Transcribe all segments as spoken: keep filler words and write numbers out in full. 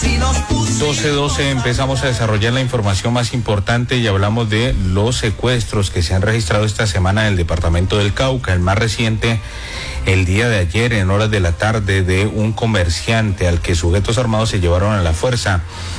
doce doce empezamos a desarrollar la información más importante y hablamos de los secuestros que se han registrado esta semana en el departamento del Cauca. El más reciente, el día de ayer, en horas de la tarde, de un comerciante al que sujetos armados se llevaron a la fuerza.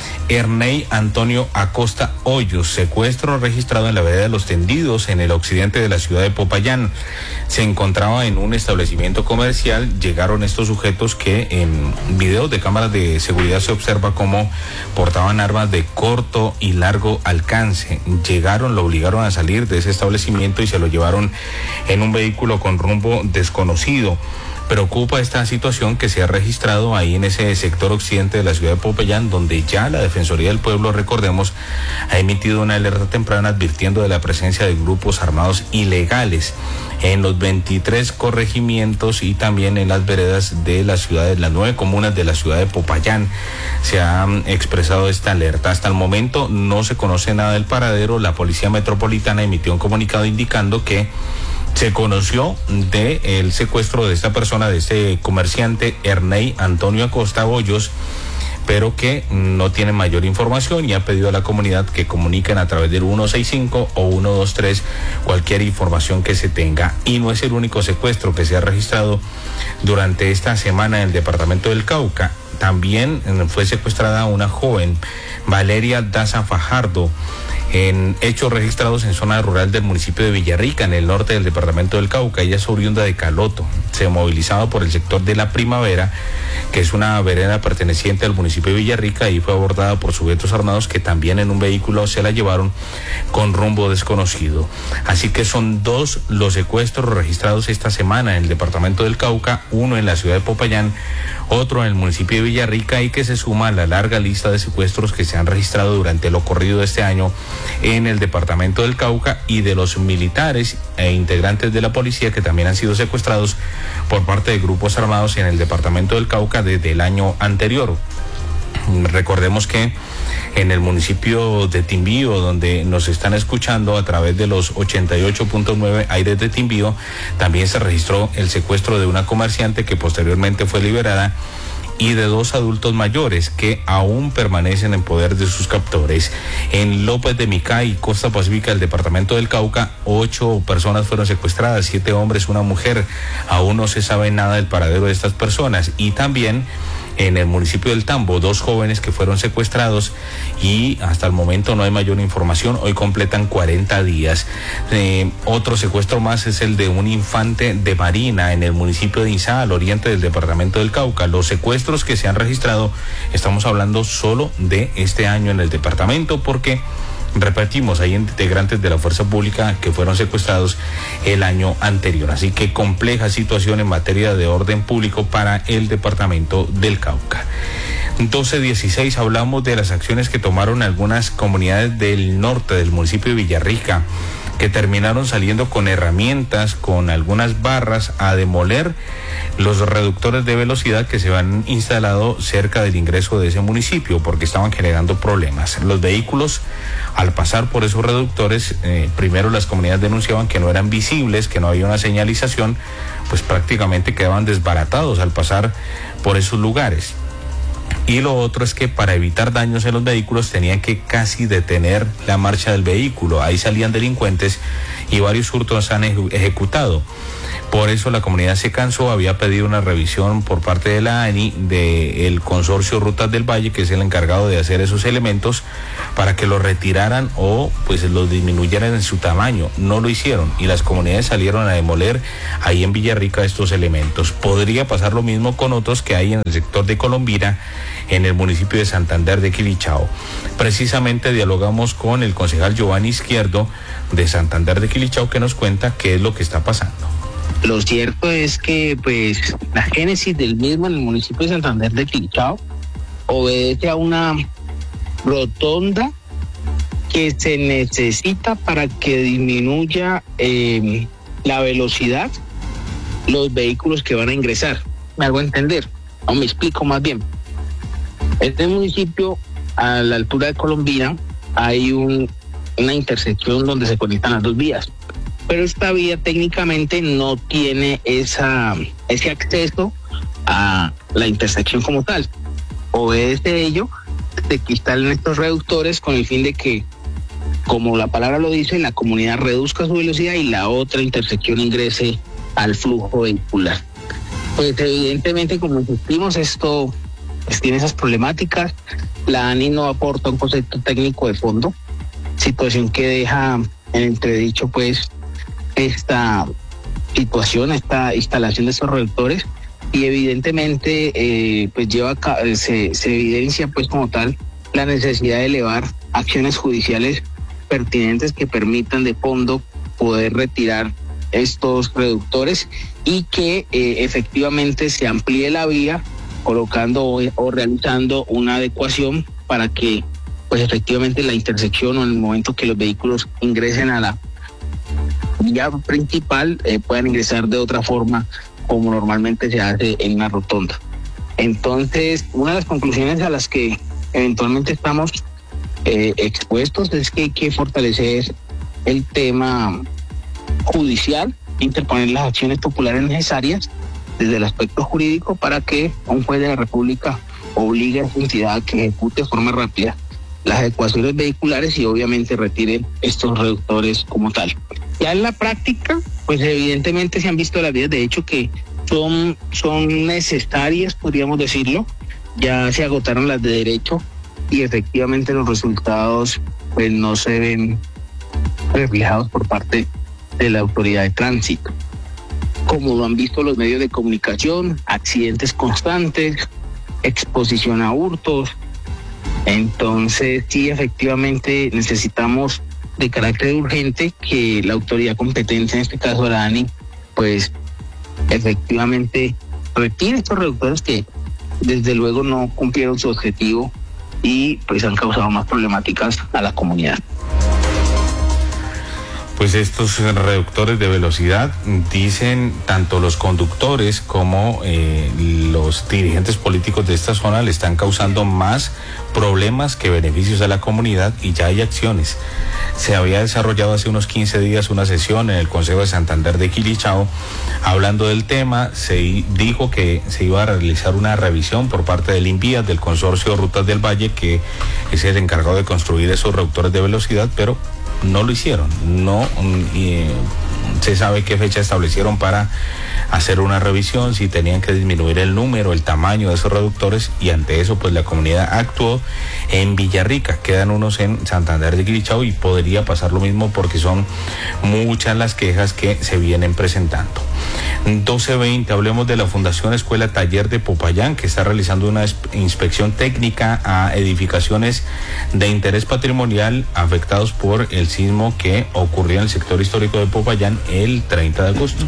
Ernei Antonio Acosta Hoyos, secuestro registrado en la vereda de Los Tendidos, en el occidente de la ciudad de Popayán. Se encontraba en un establecimiento comercial. Llegaron estos sujetos que en videos de cámaras de seguridad se observa cómo portaban armas de corto y largo alcance. Llegaron, lo obligaron a salir de ese establecimiento y se lo llevaron en un vehículo con rumbo desconocido. Preocupa esta situación que se ha registrado ahí en ese sector occidente de la ciudad de Popayán, donde ya la Defensoría del Pueblo, recordemos, ha emitido una alerta temprana advirtiendo de la presencia de grupos armados ilegales en los veintitrés corregimientos y también en las veredas de la ciudad, de las nueve comunas de la ciudad de Popayán. Se ha expresado esta alerta. Hasta el momento no se conoce nada del paradero. La Policía Metropolitana emitió un comunicado indicando que se conoció del secuestro de esta persona, de este comerciante Ernei Antonio Acosta Hoyos, pero que no tiene mayor información y ha pedido a la comunidad que comuniquen a través del ciento sesenta y cinco o ciento veintitrés cualquier información que se tenga. Y no es el único secuestro que se ha registrado durante esta semana en el departamento del Cauca. También fue secuestrada una joven, Valeria Daza Fajardo, en hechos registrados en zona rural del municipio de Villarrica, en el norte del departamento del Cauca. Ella es oriunda de Caloto. Se movilizaba por el sector de La Primavera, que es una vereda perteneciente al municipio de Villarrica, y fue abordada por sujetos armados que también en un vehículo se la llevaron con rumbo desconocido. Así que son dos los secuestros registrados esta semana en el departamento del Cauca, uno en la ciudad de Popayán, otro en el municipio de Villarrica, y que se suma a la larga lista de secuestros que se han registrado durante lo corrido de este año en el departamento del Cauca, y de los militares e integrantes de la policía que también han sido secuestrados por parte de grupos armados en el departamento del Cauca desde el año anterior. Recordemos que en el municipio de Timbío, donde nos están escuchando a través de los ochenta y ocho punto nueve Aires de Timbío, también se registró el secuestro de una comerciante que posteriormente fue liberada, y de dos adultos mayores que aún permanecen en poder de sus captores. En López de Micay, Costa Pacífica del departamento del Cauca, ocho personas fueron secuestradas, siete hombres, una mujer. Aún no se sabe nada del paradero de estas personas. Y también en el municipio del Tambo, dos jóvenes que fueron secuestrados, y hasta el momento no hay mayor información. Hoy completan cuarenta días. Eh, otro secuestro más es el de un infante de marina en el municipio de Izá, al oriente del departamento del Cauca. Los secuestros que se han registrado, estamos hablando solo de este año en el departamento, porque repetimos, hay integrantes de la fuerza pública que fueron secuestrados el año anterior. Así que compleja situación en materia de orden público para el departamento del Cauca. doce dieciséis, hablamos de las acciones que tomaron algunas comunidades del norte del municipio de Villarrica, que terminaron saliendo con herramientas, con algunas barras, a demoler los reductores de velocidad que se han instalado cerca del ingreso de ese municipio, porque estaban generando problemas. Los vehículos, al pasar por esos reductores, eh, primero las comunidades denunciaban que no eran visibles, que no había una señalización, pues prácticamente quedaban desbaratados al pasar por esos lugares. Y lo otro es que para evitar daños en los vehículos tenían que casi detener la marcha del vehículo. Ahí salían delincuentes y varios hurtos han eje- ejecutado. Por eso la comunidad se cansó, había pedido una revisión por parte de la A N I, del consorcio Rutas del Valle, que es el encargado de hacer esos elementos, para que los retiraran o pues los disminuyeran en su tamaño. No lo hicieron y las comunidades salieron a demoler ahí en Villarrica estos elementos. Podría pasar lo mismo con otros que hay en el sector de Colombina, en el municipio de Santander de Quilichao. Precisamente dialogamos con el concejal Giovanni Izquierdo de Santander de Quilichao, que nos cuenta qué es lo que está pasando. Lo cierto es que pues la génesis del mismo en el municipio de Santander de Quilichao obedece a una rotonda que se necesita para que disminuya eh, la velocidad los vehículos que van a ingresar. ¿Me hago entender? O me explico más bien. En este municipio, a la altura de Colombina, hay un, una intersección donde se conectan las dos vías. Pero esta vía técnicamente no tiene esa, ese acceso a la intersección como tal. obedece ello de que instalen estos reductores con el fin de que, como la palabra lo dice, la comunidad reduzca su velocidad y la otra intersección ingrese al flujo vehicular. Pues evidentemente, como insistimos, esto pues, tiene esas problemáticas. La ANI no aporta un concepto técnico de fondo, situación que deja en entredicho pues esta situación, esta instalación de estos reductores, y evidentemente eh, pues lleva a, se, se evidencia pues como tal la necesidad de elevar acciones judiciales pertinentes que permitan de fondo poder retirar estos reductores y que eh, efectivamente se amplíe la vía colocando o, o realizando una adecuación para que pues efectivamente la intersección o en el momento que los vehículos ingresen a la vía principal eh, puedan ingresar de otra forma como normalmente se hace en una rotonda. Entonces, una de las conclusiones a las que eventualmente estamos eh, expuestos es que hay que fortalecer el tema judicial, interponer las acciones populares necesarias desde el aspecto jurídico para que un juez de la República obligue a esa entidad a que ejecute de forma rápida las adecuaciones vehiculares y obviamente retire estos reductores como tal. Ya en la práctica, pues evidentemente se han visto las vías de hecho que son, son necesarias, podríamos decirlo. Ya se agotaron las de derecho y efectivamente los resultados pues no se ven reflejados por parte de la autoridad de tránsito. Como lo han visto los medios de comunicación, accidentes constantes, exposición a hurtos. Entonces, sí, efectivamente necesitamos de carácter urgente que la autoridad competente, en este caso la ANI, pues efectivamente retire estos reductores que desde luego no cumplieron su objetivo y pues han causado más problemáticas a la comunidad. Pues estos reductores de velocidad, dicen tanto los conductores como eh, los dirigentes políticos de esta zona, le están causando más problemas que beneficios a la comunidad y ya hay acciones. Se había desarrollado hace unos quince días una sesión en el Consejo de Santander de Quilichao hablando del tema. Se dijo que se iba a realizar una revisión por parte del INVIAS, del Consorcio Rutas del Valle, que es el encargado de construir esos reductores de velocidad, pero no lo hicieron. No eh, se sabe qué fecha establecieron para hacer una revisión, si tenían que disminuir el número, el tamaño de esos reductores, y ante eso pues la comunidad actuó. En Villarrica quedan unos en Santander de Quilichao y podría pasar lo mismo porque son muchas las quejas que se vienen presentando. doce veinte, hablemos de la Fundación Escuela Taller de Popayán, que está realizando una inspección técnica a edificaciones de interés patrimonial afectados por el sismo que ocurrió en el sector histórico de Popayán el treinta de agosto.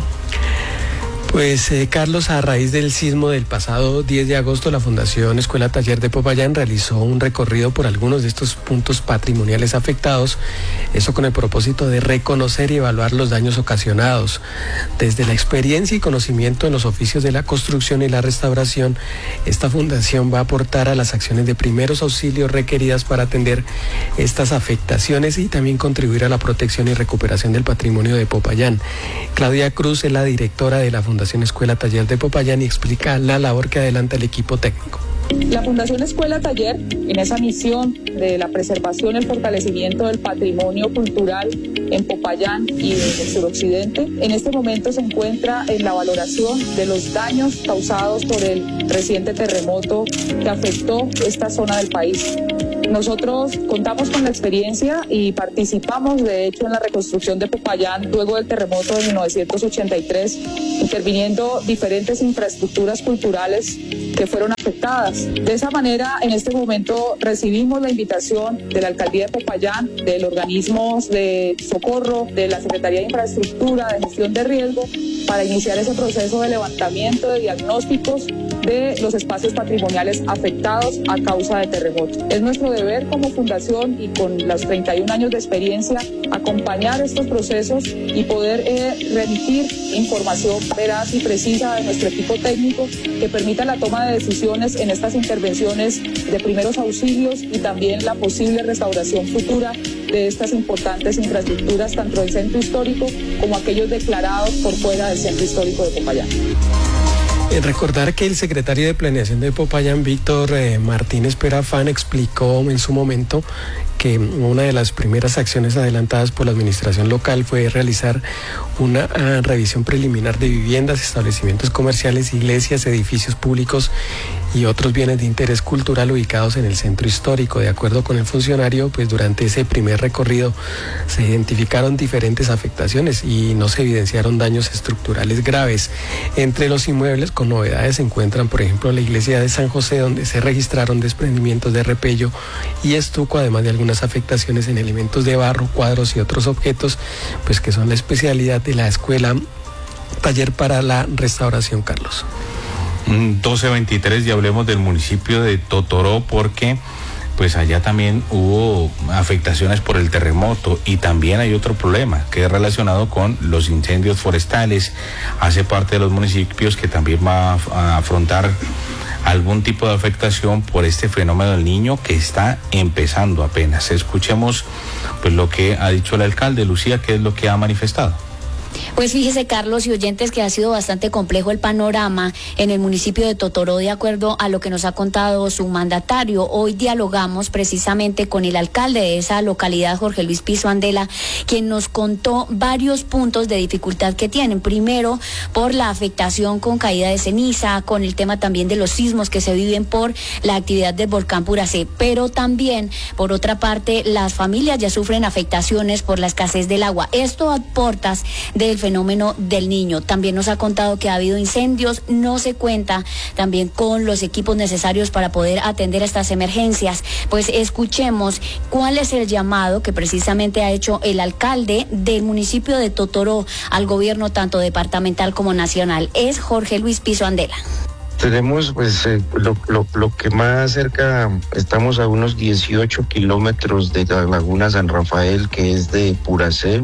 Pues eh, Carlos, a raíz del sismo del pasado diez de agosto, la Fundación Escuela Taller de Popayán realizó un recorrido por algunos de estos puntos patrimoniales afectados, eso con el propósito de reconocer y evaluar los daños ocasionados. Desde la experiencia y conocimiento en los oficios de la construcción y la restauración, esta fundación va a aportar a las acciones de primeros auxilios requeridas para atender estas afectaciones y también contribuir a la protección y recuperación del patrimonio de Popayán. Claudia Cruz es la directora de la Fundación Escuela Taller de Popayán y explica la labor que adelanta el equipo técnico. La Fundación Escuela Taller, en esa misión de la preservación y el fortalecimiento del patrimonio cultural en Popayán y en el suroccidente, en este momento se encuentra en la valoración de los daños causados por el reciente terremoto que afectó esta zona del país. Nosotros contamos con la experiencia y participamos de hecho en la reconstrucción de Popayán luego del terremoto de mil novecientos ochenta y tres, interviniendo diferentes infraestructuras culturales que fueron afectadas. De esa manera, en este momento recibimos la invitación de la Alcaldía de Popayán, de los organismos de socorro, de la Secretaría de Infraestructura, de Gestión de Riesgo, para iniciar ese proceso de levantamiento de diagnósticos de los espacios patrimoniales afectados a causa de terremoto. Es nuestro deber como fundación y con los treinta y un años de experiencia acompañar estos procesos y poder eh, remitir información veraz y precisa de nuestro equipo técnico que permita la toma de decisiones en estas intervenciones de primeros auxilios y también la posible restauración futura de estas importantes infraestructuras, tanto del centro histórico como aquellos declarados por fuera del centro histórico de Popayán. Eh, recordar que el secretario de Planeación de Popayán, Víctor eh, Martínez Perafán, explicó en su momento que una de las primeras acciones adelantadas por la administración local fue realizar una uh, revisión preliminar de viviendas, establecimientos comerciales, iglesias, edificios públicos y otros bienes de interés cultural ubicados en el centro histórico. De acuerdo con el funcionario, pues durante ese primer recorrido se identificaron diferentes afectaciones y no se evidenciaron daños estructurales graves. Entre los inmuebles con novedades se encuentran, por ejemplo, la iglesia de San José, donde se registraron desprendimientos de repello y estuco, además de algunas doce en elementos de barro, cuadros y otros objetos, pues que son la especialidad de la escuela Taller para la Restauración, Carlos. doce veintitrés y hablemos del municipio de Totoró, porque pues allá también hubo afectaciones por el terremoto y también hay otro problema que es relacionado con los incendios forestales. Hace parte de los municipios que también va a afrontar algún tipo de afectación por este fenómeno del Niño que está empezando apenas. Escuchemos pues lo que ha dicho el alcalde. Lucía, ¿qué es lo que ha manifestado? Pues fíjese, Carlos y oyentes, que ha sido bastante complejo el panorama en el municipio de Totoró, de acuerdo a lo que nos ha contado su mandatario. Hoy dialogamos precisamente con el alcalde de esa localidad, Jorge Luis Piso Andela, quien nos contó varios puntos de dificultad que tienen. Primero, por la afectación con caída de ceniza, con el tema también de los sismos que se viven por la actividad del volcán Puracé, pero también, por otra parte, las familias ya sufren afectaciones por la escasez del agua. Esto a portas de del fenómeno del Niño. También nos ha contado que ha habido incendios, no se cuenta también con los equipos necesarios para poder atender estas emergencias. Pues escuchemos cuál es el llamado que precisamente ha hecho el alcalde del municipio de Totoró al gobierno tanto departamental como nacional. Es Jorge Luis Piso Andela. Tenemos pues eh, lo, lo, lo que más cerca, estamos a unos dieciocho kilómetros de la laguna San Rafael, que es de Puracé.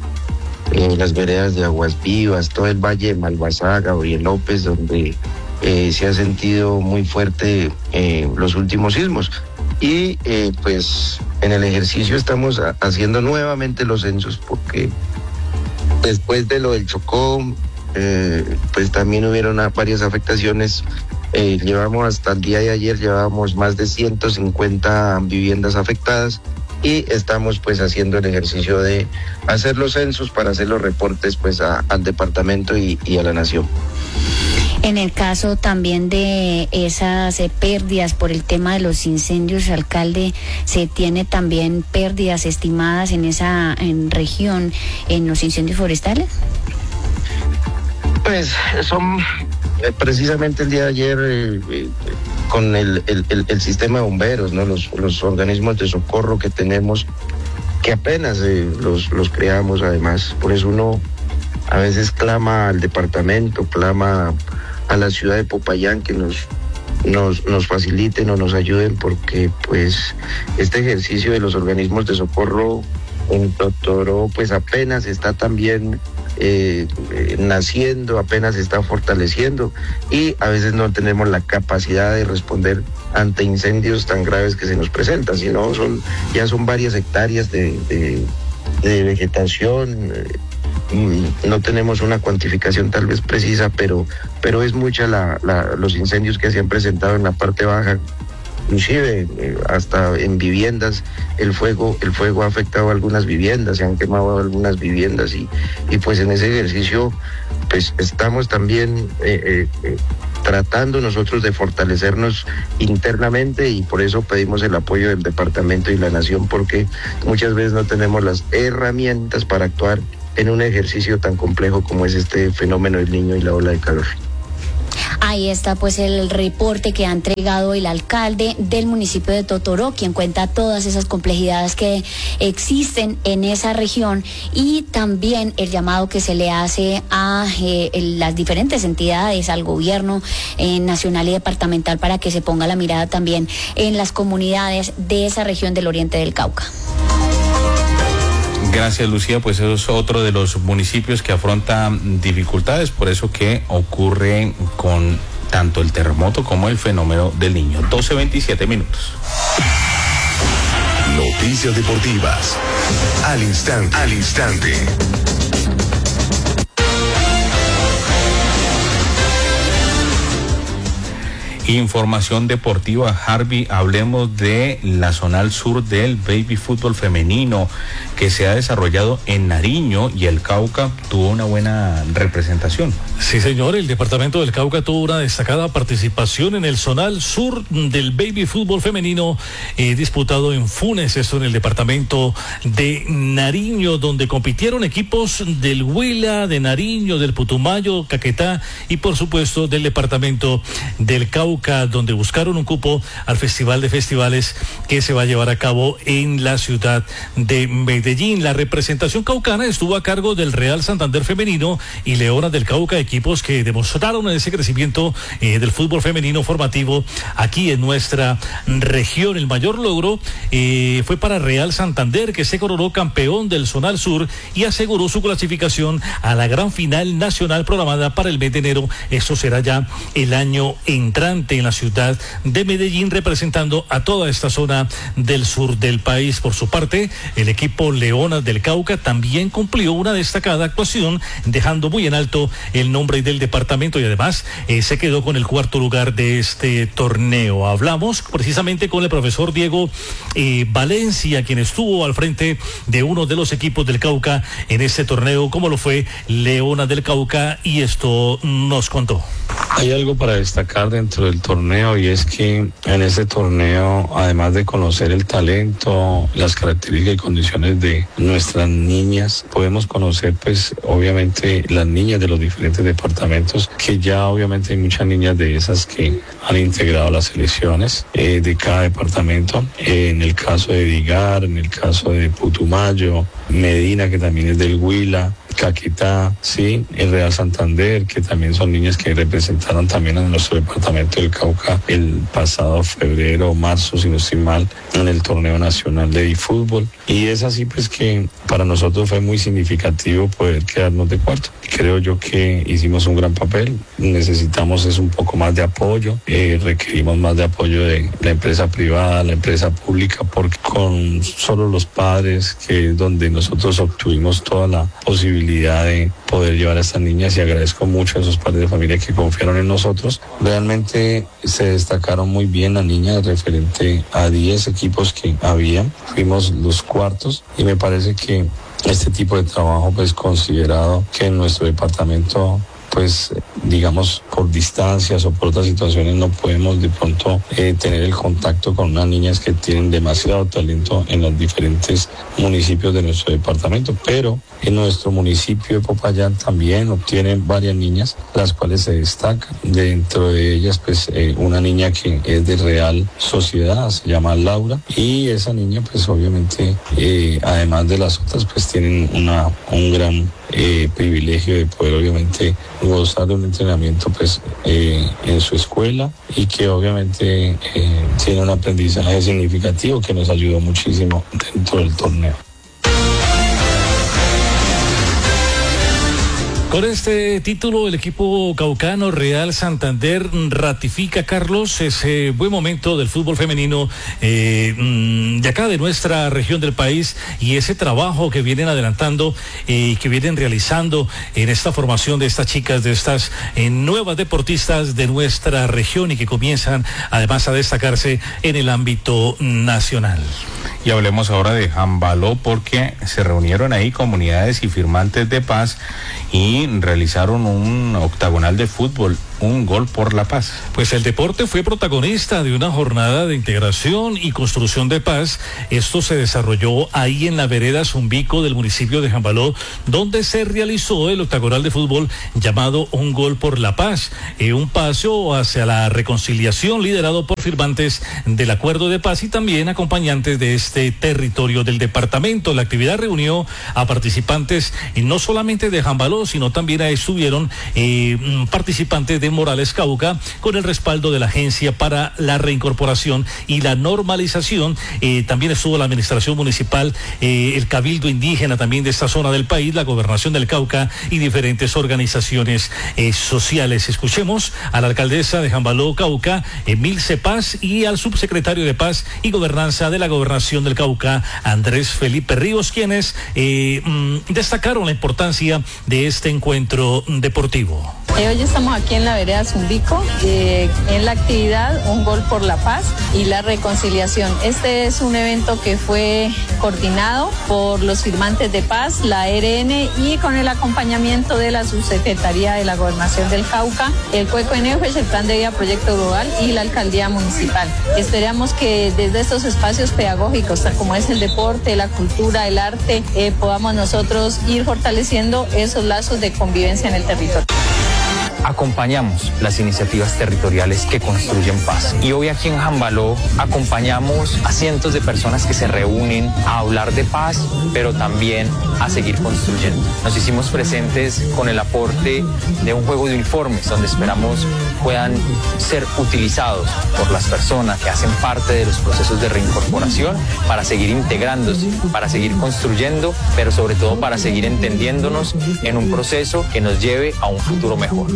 Eh, las veredas de Aguas Vivas, todo el valle de Malvasá, Gabriel López, donde eh, se ha sentido muy fuerte eh, los últimos sismos. Y eh, pues en el ejercicio estamos a, haciendo nuevamente los censos, porque después de lo del Chocó, eh, pues también hubieron varias afectaciones. Eh, llevamos hasta el día de ayer, llevamos más de ciento cincuenta viviendas afectadas. Y estamos pues haciendo el ejercicio de hacer los censos para hacer los reportes pues a, al departamento y, y a la nación. En el caso también de esas eh, pérdidas por el tema de los incendios, alcalde, ¿se tiene también pérdidas estimadas en esa en región en los incendios forestales? Pues son eh, precisamente el día de ayer eh, eh, con el, el, el, el sistema de bomberos, ¿no? Los, los organismos de socorro que tenemos, que apenas eh, los, los creamos además. Por eso uno a veces clama al departamento, clama a la ciudad de Popayán que nos, nos, nos faciliten o nos ayuden, porque pues este ejercicio de los organismos de socorro en Totoró pues apenas está también Eh, eh, naciendo, apenas se está fortaleciendo y a veces no tenemos la capacidad de responder ante incendios tan graves que se nos presentan, sino son ya son varias hectáreas de, de, de vegetación. Eh, no tenemos una cuantificación tal vez precisa, pero, pero es mucha la, la, los incendios que se han presentado en la parte baja. Inclusive eh, hasta en viviendas el fuego el fuego ha afectado a algunas viviendas, se han quemado algunas viviendas y, y pues en ese ejercicio pues estamos también eh, eh, tratando nosotros de fortalecernos internamente, y por eso pedimos el apoyo del departamento y la nación, porque muchas veces no tenemos las herramientas para actuar en un ejercicio tan complejo como es este fenómeno del Niño y la ola de calor. Ahí está pues el reporte que ha entregado el alcalde del municipio de Totoró, quien cuenta todas esas complejidades que existen en esa región, y también el llamado que se le hace a eh, las diferentes entidades, al gobierno eh, nacional y departamental, para que se ponga la mirada también en las comunidades de esa región del oriente del Cauca. Gracias, Lucía. Pues eso es otro de los municipios que afrontan dificultades, por eso que ocurre con tanto el terremoto como el fenómeno del Niño. doce veintisiete minutos. Noticias deportivas. Al instante. Al instante. Información deportiva, Harvey, hablemos de la zonal sur del baby fútbol femenino que se ha desarrollado en Nariño y el Cauca tuvo una buena representación. Sí, señor, el departamento del Cauca tuvo una destacada participación en el zonal sur del baby fútbol femenino eh, disputado en Funes, esto en el departamento de Nariño, donde compitieron equipos del Huila, de Nariño, del Putumayo, Caquetá y por supuesto del departamento del Cauca, donde buscaron un cupo al Festival de Festivales que se va a llevar a cabo en la ciudad de Medellín. La representación caucana estuvo a cargo del Real Santander femenino y Leonas del Cauca, equipos que demostraron ese crecimiento eh, del fútbol femenino formativo aquí en nuestra región. El mayor logro eh, fue para Real Santander, que se coronó campeón del Zonal Sur y aseguró su clasificación a la gran final nacional programada para el mes de enero. Eso será ya el año entrante en la ciudad de Medellín, representando a toda esta zona del sur del país. Por su parte, el equipo Leonas del Cauca también cumplió una destacada actuación, dejando muy en alto el nombre del departamento y además eh, se quedó con el cuarto lugar de este torneo. Hablamos precisamente con el profesor Diego eh, Valencia, quien estuvo al frente de uno de los equipos del Cauca en este torneo, como lo fue Leonas del Cauca, y esto nos contó. Hay algo para destacar dentro del torneo y es que en este torneo, además de conocer el talento, las características y condiciones de nuestras niñas, podemos conocer pues obviamente las niñas de los diferentes departamentos, que ya obviamente hay muchas niñas de esas que han integrado las selecciones eh, de cada departamento. Eh, en el caso de Vigar, en el caso de Putumayo, Medina, que también es del Huila, Caquetá, sí, el Real Santander, que también son niñas que representaron también a nuestro departamento del Cauca el pasado febrero, marzo, si no estoy mal, en el torneo nacional de fútbol. Y es así pues que para nosotros fue muy significativo poder quedarnos de cuarto. Creo yo que hicimos un gran papel, necesitamos es un poco más de apoyo, eh, requerimos más de apoyo de la empresa privada, la empresa pública, porque con solo los padres, que es donde nosotros obtuvimos toda la posibilidad de poder llevar a estas niñas, y agradezco mucho a esos padres de familia que confiaron en nosotros. Realmente se destacaron muy bien las niñas referente a diez equipos que había, fuimos los cuartos, y me parece que este tipo de trabajo pues considerado que en nuestro departamento pues digamos por distancias o por otras situaciones no podemos de pronto eh, tener el contacto con unas niñas que tienen demasiado talento en los diferentes municipios de nuestro departamento, pero en nuestro municipio de Popayán también obtienen varias niñas, las cuales se destacan. Dentro de ellas pues eh, una niña que es de Real Sociedad, se llama Laura, y esa niña pues obviamente eh, además de las otras pues tienen una un gran Eh, privilegio de poder obviamente gozar de un entrenamiento pues eh, en su escuela, y que obviamente eh, tiene un aprendizaje significativo que nos ayudó muchísimo dentro del torneo. Con este título, el equipo caucano Real Santander ratifica, Carlos, ese buen momento del fútbol femenino eh, de acá, de nuestra región del país, y ese trabajo que vienen adelantando y eh, que vienen realizando en esta formación de estas chicas, de estas eh, nuevas deportistas de nuestra región, y que comienzan además a destacarse en el ámbito nacional. Y hablemos ahora de handbaló, porque se reunieron ahí comunidades y firmantes de paz y realizaron un octagonal de fútbol, un gol por la paz. Pues el deporte fue protagonista de una jornada de integración y construcción de paz. Esto se desarrolló ahí en la vereda Zumbico del municipio de Jambaló, donde se realizó el octagonal de fútbol llamado Un Gol por la Paz, eh, un paso hacia la reconciliación liderado por firmantes del acuerdo de paz y también acompañantes de este territorio del departamento. La actividad reunió a participantes y no solamente de Jambaló, sino también estuvieron eh, participantes de Morales Cauca, con el respaldo de la Agencia para la Reincorporación y la Normalización. Eh, también estuvo la administración municipal, eh, el Cabildo Indígena también de esta zona del país, la Gobernación del Cauca y diferentes organizaciones eh, sociales. Escuchemos a la alcaldesa de Jambaló, Cauca, Emilce Paz, y al subsecretario de Paz y Gobernanza de la Gobernación del Cauca, Andrés Felipe Ríos, quienes eh, mm, destacaron la importancia de este encuentro deportivo. Eh, hoy estamos aquí en la Vereda Zumbico, eh, en la actividad Un Gol por la Paz y la Reconciliación. Este es un evento que fue coordinado por los firmantes de paz, la E R N y con el acompañamiento de la Subsecretaría de la Gobernación del Cauca, el Cueco Eneuges, el Plan de Vida Proyecto Global y la Alcaldía Municipal. Esperamos que desde estos espacios pedagógicos, tal como es el deporte, la cultura, el arte, eh, podamos nosotros ir fortaleciendo esos lazos de convivencia en el territorio. Acompañamos las iniciativas territoriales que construyen paz. Y hoy aquí en Jambaló acompañamos a cientos de personas que se reúnen a hablar de paz, pero también a seguir construyendo. Nos hicimos presentes con el aporte de un juego de uniformes, donde esperamos puedan ser utilizados por las personas que hacen parte de los procesos de reincorporación para seguir integrándose, para seguir construyendo, pero sobre todo para seguir entendiéndonos en un proceso que nos lleve a un futuro mejor.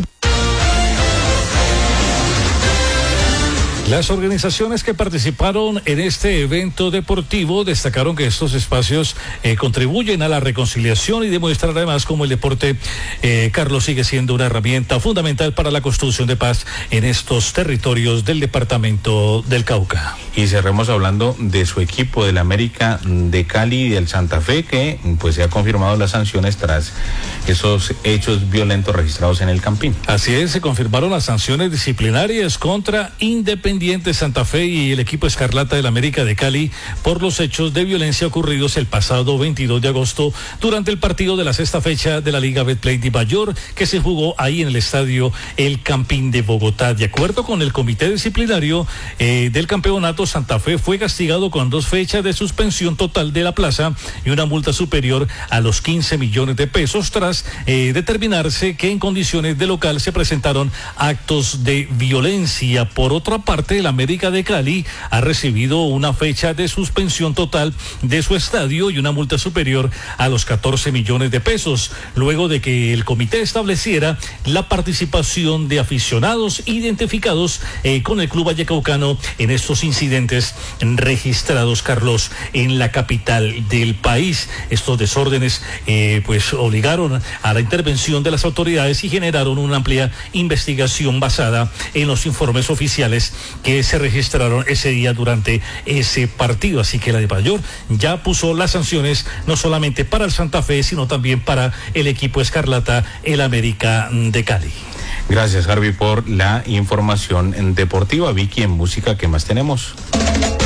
Las organizaciones que participaron en este evento deportivo destacaron que estos espacios eh, contribuyen a la reconciliación y demuestran además cómo el deporte, eh, Carlos, sigue siendo una herramienta fundamental para la construcción de paz en estos territorios del departamento del Cauca. Y cerremos hablando de su equipo del América de Cali y del Santa Fe, que pues se ha confirmado las sanciones tras esos hechos violentos registrados en el Campín. Así es, se confirmaron las sanciones disciplinarias contra Independiente Santa Fe y el equipo Escarlata del América de Cali por los hechos de violencia ocurridos el pasado veintidós de agosto durante el partido de la sexta fecha de la Liga Betplay de Mayor que se jugó ahí en el estadio El Campín de Bogotá. De acuerdo con el comité disciplinario eh, del campeonato, Santa Fe fue castigado con dos fechas de suspensión total de la plaza y una multa superior a los quince millones de pesos tras eh, determinarse que en condiciones de local se presentaron actos de violencia. Por otra parte, el América de Cali ha recibido una fecha de suspensión total de su estadio y una multa superior a los catorce millones de pesos, luego de que el comité estableciera la participación de aficionados identificados eh, con el club vallecaucano en estos incidentes registrados, Carlos, en la capital del país. Estos desórdenes eh, pues obligaron a la intervención de las autoridades y generaron una amplia investigación basada en los informes oficiales que se registraron ese día durante ese partido. Así que la de Mayor ya puso las sanciones no solamente para el Santa Fe, sino también para el equipo Escarlata, el América de Cali. Gracias, Harvey, por la información deportiva. Vicky, en música, ¿qué más tenemos?